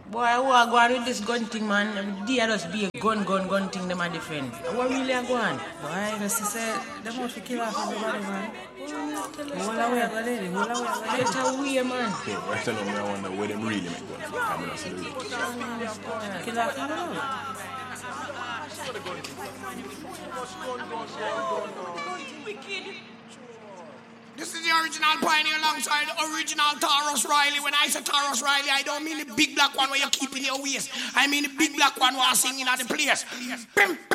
Boy, who are going with this gun thing, man? They just be a gun thing, them a defend. What really are going? Boy, just to say, them want to kill off everybody, man. Hold away, I got lady. Hold away, I got lady. Get away, man. Yeah, right now, I wonder where them really make guns. I'm going to see the Kill off everybody. This is the original Pioneer alongside the original Taurus Riley. When I say Taurus Riley, I don't mean the big black one where you keep in your waist. I mean the big black one who are singing at the place. Pim,